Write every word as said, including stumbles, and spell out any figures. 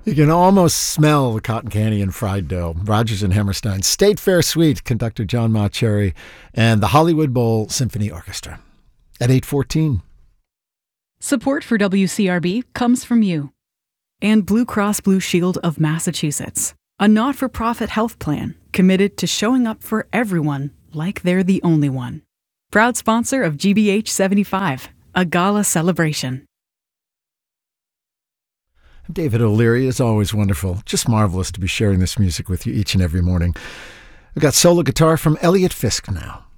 You can almost smell the cotton candy and fried dough. Rodgers and Hammerstein, State Fair Suite, conductor John Mauceri, and the Hollywood Bowl Symphony Orchestra. At eight fourteen. Support for W C R B comes from you. And Blue Cross Blue Shield of Massachusetts, a not-for-profit health plan committed to showing up for everyone like they're the only one. Proud sponsor of G B H seventy-five, a gala celebration. David O'Leary, is always wonderful. Just marvelous to be sharing this music with you each and every morning. We've got solo guitar from Elliot Fisk now.